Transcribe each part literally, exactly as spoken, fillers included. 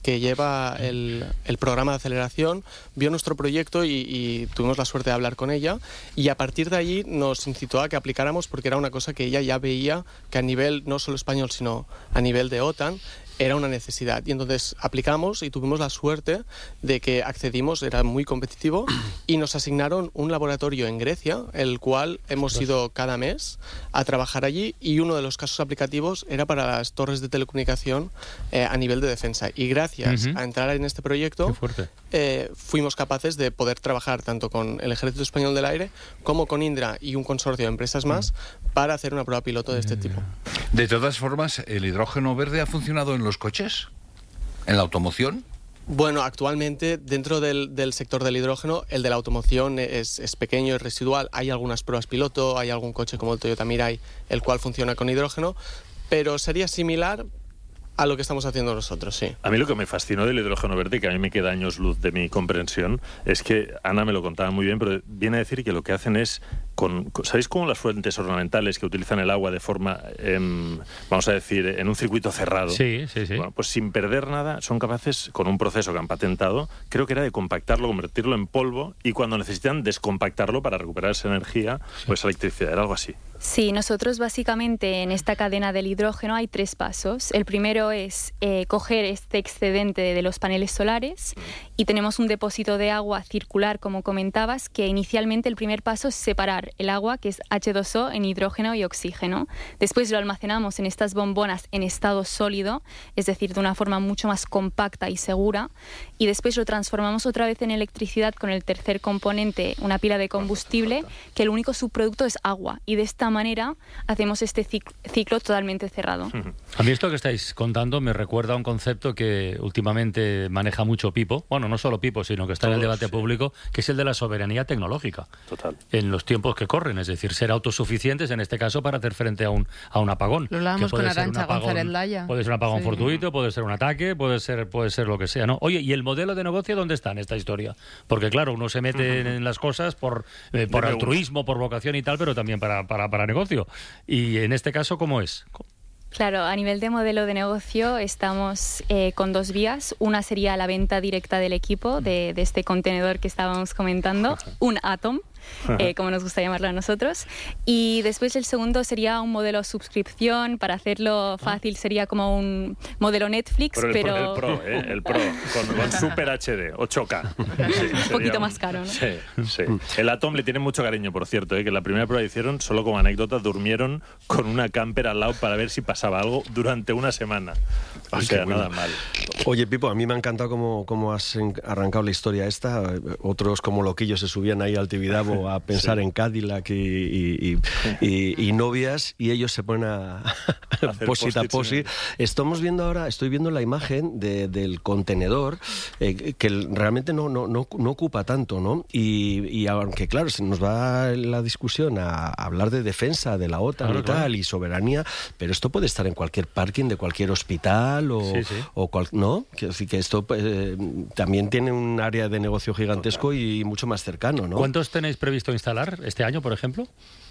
que lleva el, el programa de aceleración, vio nuestro proyecto y, y tuvimos la suerte de hablar con ella, y a partir de allí nos incitó a que aplicáramos, porque era una cosa que ella ya veía que a nivel no solo español sino a nivel de OTAN era una necesidad. Y entonces aplicamos y tuvimos la suerte de que accedimos, era muy competitivo, y nos asignaron un laboratorio en Grecia, el cual hemos ido cada mes a trabajar allí, y uno de los casos aplicativos era para las torres de telecomunicación eh, a nivel de defensa. Y gracias uh-huh. a entrar en este proyecto eh, fuimos capaces de poder trabajar tanto con el Ejército Español del Aire como con Indra y un consorcio de empresas más uh-huh. para hacer una prueba piloto de este tipo. De todas formas, ¿el hidrógeno verde ha funcionado en los coches? ¿En la automoción? Bueno, actualmente dentro del, del sector del hidrógeno, el de la automoción es, es pequeño, es residual. Hay algunas pruebas piloto, hay algún coche como el Toyota Mirai, el cual funciona con hidrógeno, pero sería similar a lo que estamos haciendo nosotros, sí. A mí lo que me fascinó del hidrógeno verde, que a mí me queda años luz de mi comprensión, es que Ana me lo contaba muy bien, pero viene a decir que lo que hacen es, con, ¿sabéis cómo las fuentes ornamentales que utilizan el agua de forma, eh, vamos a decir, en un circuito cerrado? Sí, sí, sí. Bueno, pues sin perder nada, son capaces, con un proceso que han patentado, creo que era de compactarlo, convertirlo en polvo, y cuando necesitan descompactarlo para recuperar esa energía, sí. pues electricidad, era algo así. Sí, nosotros básicamente en esta cadena del hidrógeno hay tres pasos. El primero es eh, coger este excedente de los paneles solares y tenemos un depósito de agua circular, como comentabas, que inicialmente el primer paso es separar el agua, que es hache dos o, en hidrógeno y oxígeno. Después lo almacenamos en estas bombonas en estado sólido, es decir, de una forma mucho más compacta y segura, y después lo transformamos otra vez en electricidad con el tercer componente, una pila de combustible, que el único subproducto es agua, y de esta manera hacemos este ciclo, ciclo totalmente cerrado. A mí esto que estáis contando me recuerda a un concepto que últimamente maneja mucho Pipo, bueno, no solo Pipo, sino que está Todos, en el debate sí. público, que es el de la soberanía tecnológica. Total. En los tiempos que corren, es decir, ser autosuficientes en este caso para hacer frente a un, a un apagón. Lo hablábamos con Arantxa González Laya. Puede ser un apagón sí. fortuito, puede ser un ataque, puede ser, puede ser lo que sea, ¿no? Oye, ¿y el modelo de negocio dónde está en esta historia? Porque claro, uno se mete uh-huh. en las cosas por, eh, por altruismo, por vocación y tal, pero también para, para, para negocio. Y en este caso, ¿cómo es? Claro, a nivel de modelo de negocio estamos eh, con dos vías. Una sería la venta directa del equipo, de, de este contenedor que estábamos comentando, un Atom, eh, como nos gusta llamarlo a nosotros. Y después el segundo sería un modelo suscripción. Para hacerlo fácil sería como un modelo Netflix, pero... El, pero... el Pro, ¿eh? El Pro, con, con Super H D, ocho K. Sí, un poquito un... más caro, ¿no? Sí, sí. El Atom le tiene mucho cariño, por cierto, ¿eh? Que la primera prueba hicieron, solo como anécdota, durmieron con una camper al lado para ver si pasaba algo durante una semana. O Ay, sea, nada mal. Oye, Pipo, a mí me ha encantado cómo, cómo has arrancado la historia esta. Otros como loquillos se subían ahí al Tibidabo a pensar sí. en Cadillac y, y, y, y, y novias, y ellos se ponen a posit a posit. Estamos viendo ahora, estoy viendo la imagen de, del contenedor, eh, que realmente no, no, no, no ocupa tanto, ¿no? Y, y aunque, claro, se nos va la discusión a, a hablar de defensa de la OTAN claro, y tal, claro. y soberanía, pero esto puede estar en cualquier parking de cualquier hospital o, sí, sí. o cual, ¿no? Quiero decir que esto eh, también tiene un área de negocio gigantesco y mucho más cercano, ¿no? ¿Cuántos tenéis previsto instalar este año, por ejemplo?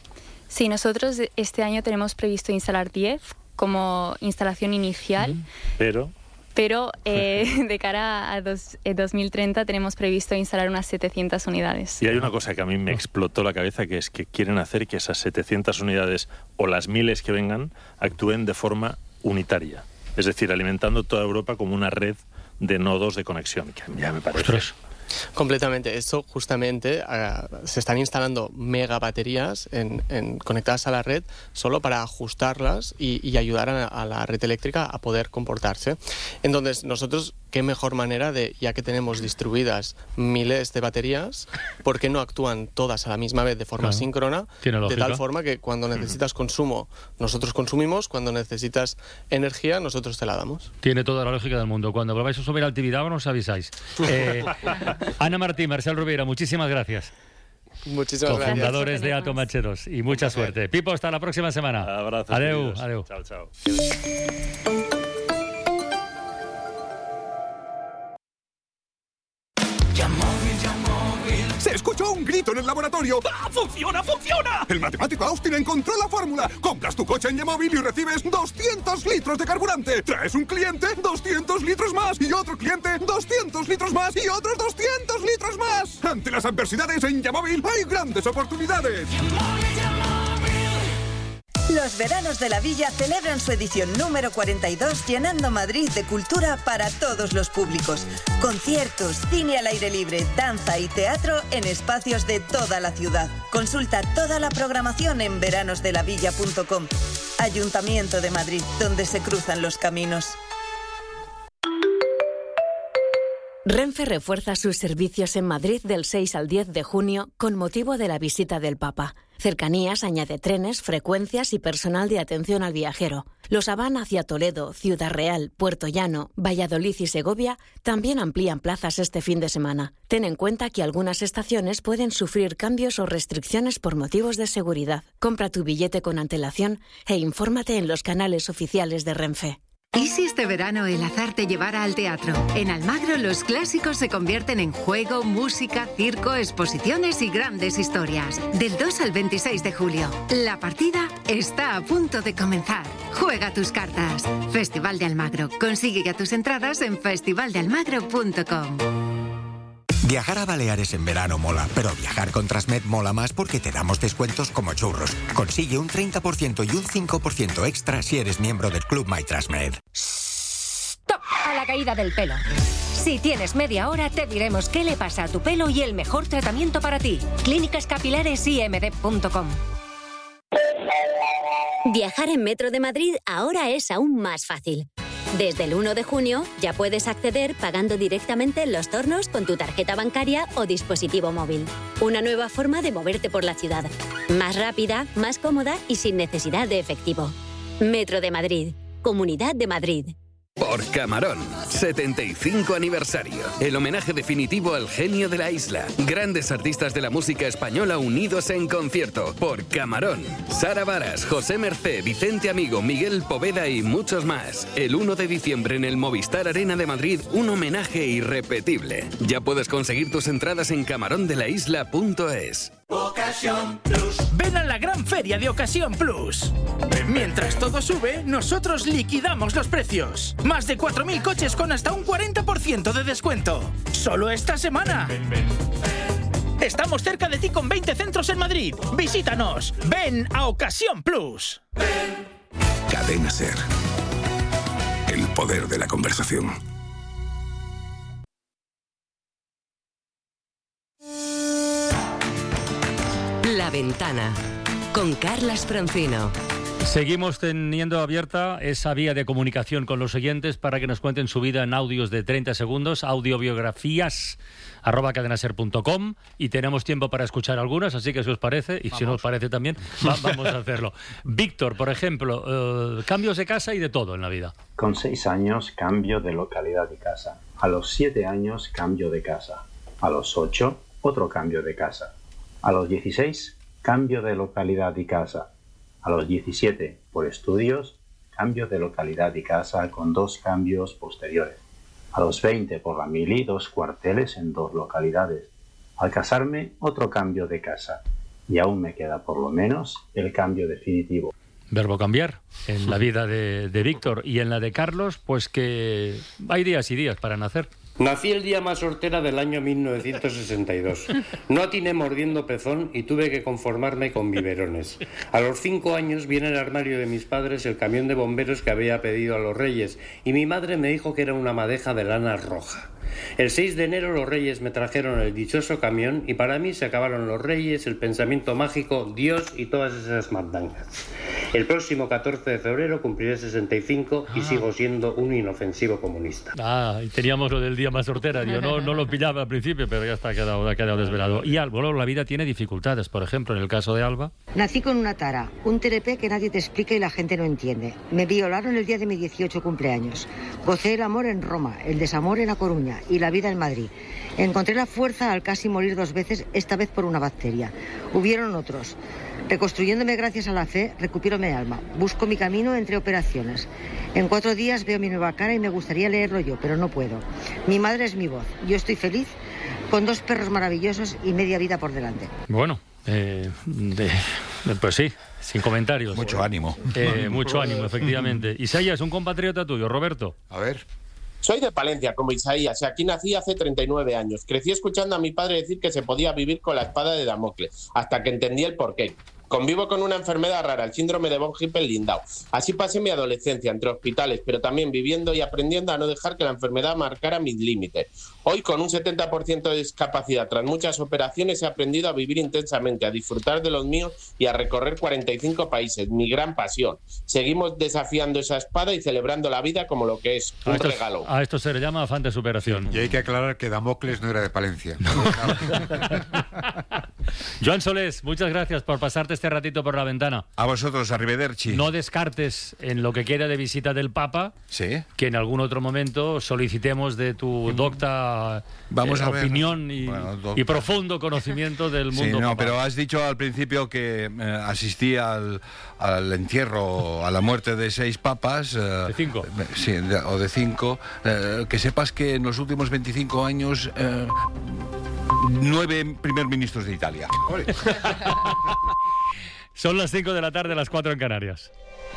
Sí, nosotros este año tenemos previsto instalar diez como instalación inicial. Pero... Pero eh, de cara a dos, eh, dos mil treinta tenemos previsto instalar unas setecientas unidades. Y hay una cosa que a mí me explotó la cabeza, que es que quieren hacer que esas setecientas unidades o las miles que vengan actúen de forma unitaria. Es decir, alimentando toda Europa como una red de nodos de conexión, que ya me parece... Ostras. Completamente. Esto justamente uh, se están instalando mega baterías en, en, conectadas a la red solo para ajustarlas y, y ayudar a, a la red eléctrica a poder comportarse. Entonces nosotros, qué mejor manera de, ya que tenemos distribuidas miles de baterías, ¿por qué no actúan todas a la misma vez de forma claro. síncrona? De tal forma que cuando necesitas consumo, nosotros consumimos, cuando necesitas energía, nosotros te la damos. Tiene toda la lógica del mundo. Cuando volváis a subir al Tibidabo nos avisáis. Eh, Ana Martín, Marcel Rovira, muchísimas gracias. Muchísimas gracias. Cofundadores de Atom H dos y mucha suerte. Pipo, hasta la próxima semana. Abrazos. Adeu, adeu. Chao, chao. Llamó mi Se escuchó un grito en el laboratorio. ¡Ah, funciona, funciona! El matemático Austin encontró la fórmula. Compras tu coche en Yamóvil y recibes doscientos litros de carburante. Traes un cliente, doscientos litros más. Y otro cliente, doscientos litros más. Y otros doscientos litros más. Ante las adversidades en Yamóvil hay grandes oportunidades. Los veranos de la Villa celebran su edición número cuarenta y dos, llenando Madrid de cultura para todos los públicos. Conciertos, cine al aire libre, danza y teatro en espacios de toda la ciudad. Consulta toda la programación en veranos de la villa punto com. Ayuntamiento de Madrid, donde se cruzan los caminos. Renfe refuerza sus servicios en Madrid del seis al diez de junio con motivo de la visita del Papa. Cercanías añade trenes, frecuencias y personal de atención al viajero. Los Avan hacia Toledo, Ciudad Real, Puerto Llano, Valladolid y Segovia también amplían plazas este fin de semana. Ten en cuenta que algunas estaciones pueden sufrir cambios o restricciones por motivos de seguridad. Compra tu billete con antelación e infórmate en los canales oficiales de Renfe. ¿Y si este verano el azar te llevara al teatro? En Almagro los clásicos se convierten en juego, música, circo, exposiciones y grandes historias. Del dos al veintiséis de julio. La partida está a punto de comenzar. Juega tus cartas. Festival de Almagro. Consigue ya tus entradas en festival de almagro punto com. Viajar a Baleares en verano mola, pero viajar con Transmed mola más porque te damos descuentos como churros. Consigue un treinta por ciento y un cinco por ciento extra si eres miembro del Club My Transmed. ¡Stop! A la caída del pelo. Si tienes media hora, te diremos qué le pasa a tu pelo y el mejor tratamiento para ti. Clínicas Capilares I M D punto com. Viajar en Metro de Madrid ahora es aún más fácil. Desde el uno de junio ya puedes acceder pagando directamente en los tornos con tu tarjeta bancaria o dispositivo móvil. Una nueva forma de moverte por la ciudad. Más rápida, más cómoda y sin necesidad de efectivo. Metro de Madrid. Comunidad de Madrid. Por Camarón, setenta y cinco aniversario. El homenaje definitivo al genio de la isla. Grandes artistas de la música española unidos en concierto. Por Camarón. Sara Varas, José Mercé, Vicente Amigo, Miguel Poveda y muchos más. El uno de diciembre en el Movistar Arena de Madrid, un homenaje irrepetible. Ya puedes conseguir tus entradas en camarón de la isla punto es. Ocasión Plus. Ven a la gran feria de Ocasión Plus. Mientras todo sube, nosotros liquidamos los precios. Más de cuatro mil coches con hasta un cuarenta por ciento de descuento. Solo esta semana. Ven, ven, ven. Estamos cerca de ti con veinte centros en Madrid. Visítanos. Ven a Ocasión Plus. Ven. Cadena Ser. El poder de la conversación. La Ventana, con Carlas Francino. Seguimos teniendo abierta esa vía de comunicación con los oyentes para que nos cuenten su vida en audios de treinta segundos, audiobiografías arroba cadenaser punto com, y tenemos tiempo para escuchar algunas, así que si os parece, y vamos. Si no os parece también, va, vamos a hacerlo. Víctor, por ejemplo, eh, cambios de casa y de todo en la vida. Con seis años cambio de localidad de casa, a los siete años cambio de casa, a los ocho otro cambio de casa, a los dieciséis cambio de localidad y casa, a los diecisiete por estudios cambio de localidad y casa con dos cambios posteriores, a los veinte por la mili dos cuarteles en dos localidades, al casarme otro cambio de casa y aún me queda por lo menos el cambio definitivo. Verbo cambiar en la vida de, de Víctor, y en la de Carlos, pues que hay días y días para nacer. Nací el día más hortera del año mil novecientos sesenta y dos. No atiné mordiendo pezón y tuve que conformarme con biberones. A los cinco años vi en el armario de mis padres el camión de bomberos que había pedido a los Reyes y mi madre me dijo que era una madeja de lana roja. El seis de enero los Reyes me trajeron el dichoso camión y para mí se acabaron los Reyes, el pensamiento mágico, Dios y todas esas mandangas. El próximo catorce de febrero cumpliré sesenta y cinco y ah. sigo siendo un inofensivo comunista. Ah, y teníamos lo del día más hortera. Yo no, no lo pillaba al principio, pero ya está, ha quedado, ha quedado desvelado. Y Alba, la vida tiene dificultades, por ejemplo, en el caso de Alba. Nací con una tara, un T R P que nadie te explica y la gente no entiende. Me violaron el día de mi dieciocho cumpleaños. Gocé el amor en Roma, el desamor en A Coruña y la vida en Madrid. Encontré la fuerza al casi morir dos veces, esta vez por una bacteria. Hubieron otros. Reconstruyéndome gracias a la fe, recupero mi alma. Busco mi camino entre operaciones. En cuatro días veo mi nueva cara y me gustaría leerlo yo, pero no puedo. Mi madre es mi voz. Yo estoy feliz con dos perros maravillosos y media vida por delante. Bueno, eh, de, de, pues sí, sin comentarios. Mucho ánimo. Eh, mucho ánimo, efectivamente. Isaías, un compatriota tuyo, Roberto. A ver. Soy de Palencia, como Isaías, y aquí nací hace treinta y nueve años. Crecí escuchando a mi padre decir que se podía vivir con la espada de Damocles, hasta que entendí el porqué. Convivo con una enfermedad rara, el síndrome de von Hippel-Lindau. Así pasé mi adolescencia entre hospitales, pero también viviendo y aprendiendo a no dejar que la enfermedad marcara mis límites. Hoy, con un setenta por ciento de discapacidad, tras muchas operaciones, he aprendido a vivir intensamente, a disfrutar de los míos y a recorrer cuarenta y cinco países. Mi gran pasión. Seguimos desafiando esa espada y celebrando la vida como lo que es, un a esto, regalo. A esto se le llama afán de superación. Y hay que aclarar que Damocles no era de Palencia. Joan Solés, muchas gracias por pasarte este ratito por la ventana. A vosotros, arrivederci. No descartes en lo que queda de visita del Papa, ¿sí?, que en algún otro momento solicitemos de tu docta Vamos eh, a ver. opinión y, bueno, y profundo conocimiento del mundo. Sí, no, papal. pero has dicho al principio que eh, asistí al, al entierro, a la muerte de seis papas. Eh, de cinco. Eh, sí, de, o de cinco. Eh, que sepas que en los últimos veinticinco años... Eh, nueve primer ministros de Italia. Son las cinco de la tarde, las cuatro en Canarias.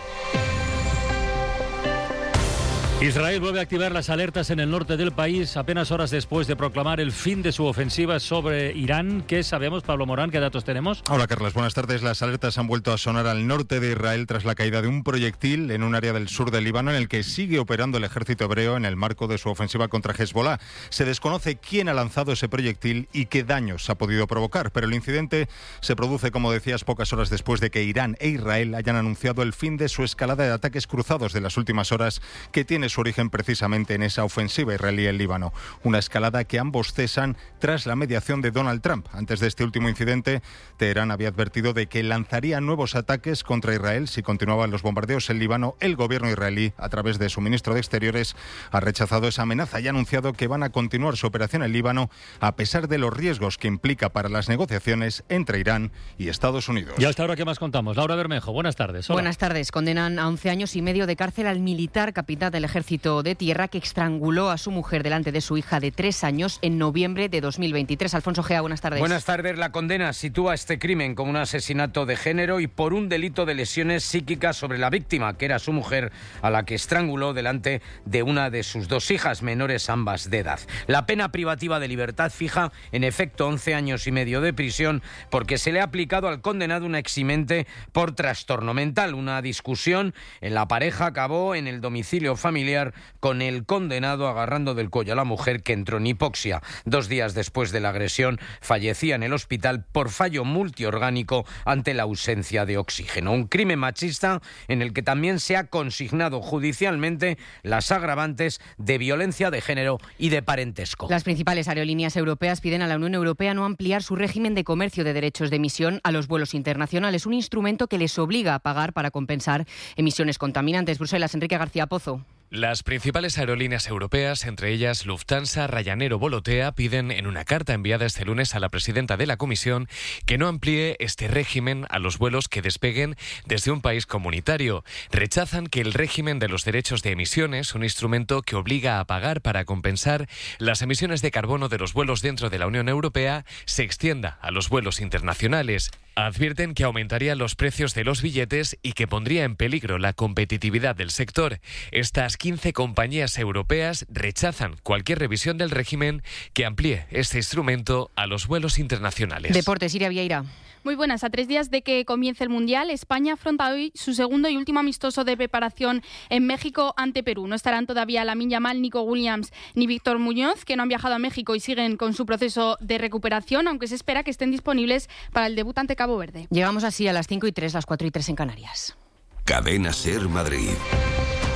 Israel vuelve a activar las alertas en el norte del país apenas horas después de proclamar el fin de su ofensiva sobre Irán. ¿Qué sabemos, Pablo Morán? ¿Qué datos tenemos? Hola, Carlas. Buenas tardes. Las alertas han vuelto a sonar al norte de Israel tras la caída de un proyectil en un área del sur del Líbano en el que sigue operando el ejército hebreo en el marco de su ofensiva contra Hezbollah. Se desconoce quién ha lanzado ese proyectil y qué daños ha podido provocar, pero el incidente se produce, como decías, pocas horas después de que Irán e Israel hayan anunciado el fin de su escalada de ataques cruzados de las últimas horas, que tiene su origen precisamente en esa ofensiva israelí en Líbano. Una escalada que ambos cesan tras la mediación de Donald Trump. Antes de este último incidente, Teherán había advertido de que lanzaría nuevos ataques contra Israel si continuaban los bombardeos en Líbano. El gobierno israelí, a través de su ministro de Exteriores, ha rechazado esa amenaza y ha anunciado que van a continuar su operación en Líbano a pesar de los riesgos que implica para las negociaciones entre Irán y Estados Unidos. Y hasta ahora, ¿qué más contamos? Laura Bermejo, buenas tardes. Hola. Buenas tardes. Condenan a once años y medio de cárcel al militar capitán del ejército de tierra que estranguló a su mujer delante de su hija de tres años en noviembre de dos mil veintitrés. Alfonso Gea, buenas tardes. Buenas tardes. La condena sitúa este crimen como un asesinato de género y por un delito de lesiones psíquicas sobre la víctima, que era su mujer, a la que estranguló delante de una de sus dos hijas menores, ambas de edad. La pena privativa de libertad fija, en efecto, once años y medio de prisión porque se le ha aplicado al condenado una eximente por trastorno mental. Una discusión en la pareja acabó en el domicilio familiar con el condenado agarrando del cuello a la mujer, que entró en hipoxia. Dos días después de la agresión fallecía en el hospital por fallo multiorgánico ante la ausencia de oxígeno. Un crimen machista en el que también se ha consignado judicialmente las agravantes de violencia de género y de parentesco. Las principales aerolíneas europeas piden a la Unión Europea no ampliar su régimen de comercio de derechos de emisión a los vuelos internacionales, un instrumento que les obliga a pagar para compensar emisiones contaminantes. Bruselas, Enrique García Pozo. Las principales aerolíneas europeas, entre ellas Lufthansa, Ryanair o Volotea, piden en una carta enviada este lunes a la presidenta de la Comisión que no amplíe este régimen a los vuelos que despeguen desde un país comunitario. Rechazan que el régimen de los derechos de emisiones, un instrumento que obliga a pagar para compensar las emisiones de carbono de los vuelos dentro de la Unión Europea, se extienda a los vuelos internacionales. Advierten que aumentaría los precios de los billetes y que pondría en peligro la competitividad del sector. Estas quince compañías europeas rechazan cualquier revisión del régimen que amplíe este instrumento a los vuelos internacionales. Deportes, Iria Vieira. Muy buenas. A tres días de que comience el Mundial, España afronta hoy su segundo y último amistoso de preparación en México ante Perú. No estarán todavía Lamine Yamal, Nico Williams ni Víctor Muñoz, que no han viajado a México y siguen con su proceso de recuperación, aunque se espera que estén disponibles para el debut ante Cabo Verde. Llegamos así a las cinco y tres, las cuatro y tres en Canarias. Cadena Ser Madrid.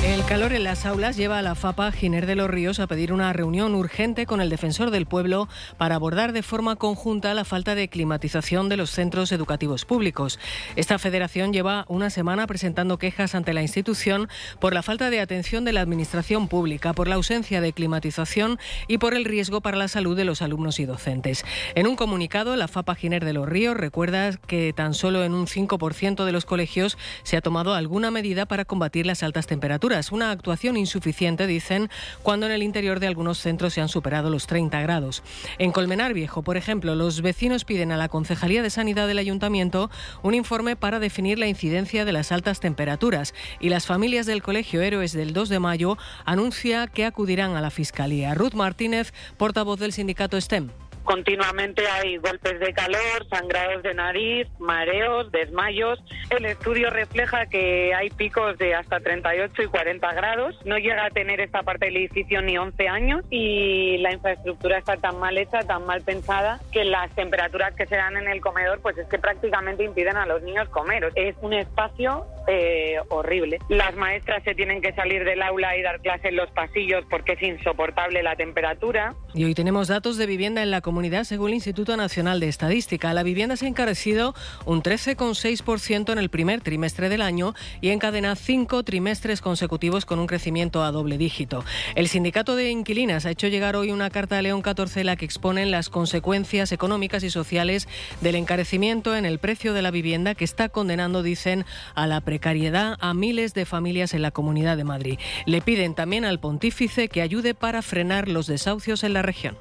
El calor en las aulas lleva a la FAPA Giner de los Ríos a pedir una reunión urgente con el Defensor del Pueblo para abordar de forma conjunta la falta de climatización de los centros educativos públicos. Esta federación lleva una semana presentando quejas ante la institución por la falta de atención de la administración pública, por la ausencia de climatización y por el riesgo para la salud de los alumnos y docentes. En un comunicado, la FAPA Giner de los Ríos recuerda que tan solo en un cinco por ciento de los colegios se ha tomado alguna medida para combatir las altas temperaturas. Una actuación insuficiente, dicen, cuando en el interior de algunos centros se han superado los treinta grados. En Colmenar Viejo, por ejemplo, los vecinos piden a la Concejalía de Sanidad del Ayuntamiento un informe para definir la incidencia de las altas temperaturas, y las familias del Colegio Héroes del dos de mayo anuncia que acudirán a la Fiscalía. Ruth Martínez, portavoz del sindicato STEM. Continuamente hay golpes de calor, sangrados de nariz, mareos, desmayos. El estudio refleja que hay picos de hasta treinta y ocho y cuarenta grados. No llega a tener esta parte del edificio ni once años y la infraestructura está tan mal hecha, tan mal pensada, que las temperaturas que se dan en el comedor pues es que prácticamente impiden a los niños comer. Es un espacio eh, horrible. Las maestras se tienen que salir del aula y dar clase en los pasillos porque es insoportable la temperatura. Y hoy tenemos datos de vivienda en la comunidad. Según el Instituto Nacional de Estadística, la vivienda se ha encarecido un trece coma seis por ciento en el primer trimestre del año y encadena cinco trimestres consecutivos con un crecimiento a doble dígito. El sindicato de inquilinas ha hecho llegar hoy una carta a León catorce en la que exponen las consecuencias económicas y sociales del encarecimiento en el precio de la vivienda, que está condenando, dicen, a la precariedad a miles de familias en la Comunidad de Madrid. Le piden también al pontífice que ayude para frenar los desahucios en la región.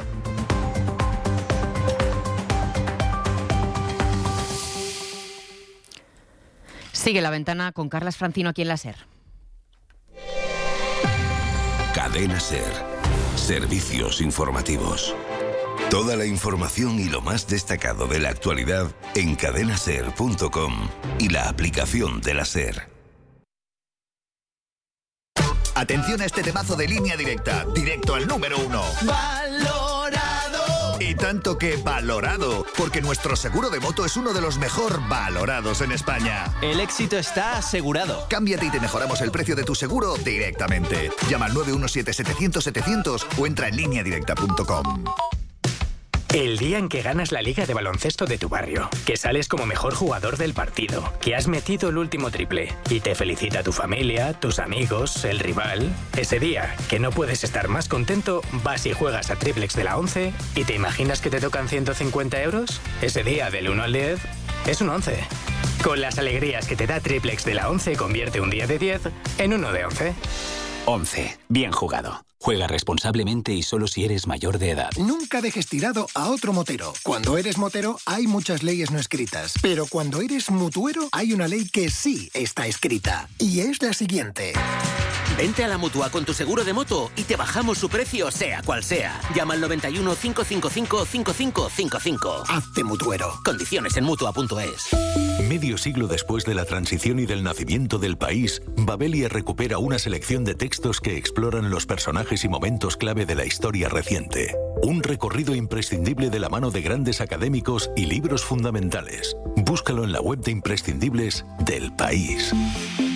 Sigue La Ventana con Carlas Francino aquí en la SER. Cadena SER. Servicios informativos. Toda la información y lo más destacado de la actualidad en cadena ser punto com y la aplicación de la SER. Atención a este temazo de Línea Directa, directo al número uno. ¡Valorado! Y tanto que valorado, porque nuestro seguro de moto es uno de los mejor valorados en España. El éxito está asegurado. Cámbiate y te mejoramos el precio de tu seguro directamente. Llama al nueve uno siete setecientos setecientos o entra en línea directa punto com. El día en que ganas la liga de baloncesto de tu barrio, que sales como mejor jugador del partido, que has metido el último triple y te felicita tu familia, tus amigos, el rival. Ese día, que no puedes estar más contento, vas y juegas a Triplex de la once y te imaginas que te tocan ciento cincuenta euros. Ese día, del uno al diez, es un once. Con las alegrías que te da Triplex de la once, convierte un día de diez en uno de once. once. Bien jugado. Juega responsablemente y solo si eres mayor de edad. Nunca dejes tirado a otro motero. Cuando eres motero hay muchas leyes no escritas, pero cuando eres mutuero hay una ley que sí está escrita. Y es la siguiente. Vente a la Mutua con tu seguro de moto y te bajamos su precio sea cual sea. Llama al noventa y uno, cinco cinco cinco, cinco cinco cinco cinco. Hazte mutuero. Condiciones en mutua punto es. Medio siglo después de la transición y del nacimiento del país, Babelia recupera una selección de textos que exploran los personajes y momentos clave de la historia reciente. Un recorrido imprescindible de la mano de grandes académicos y libros fundamentales. Búscalo en la web de imprescindibles del País.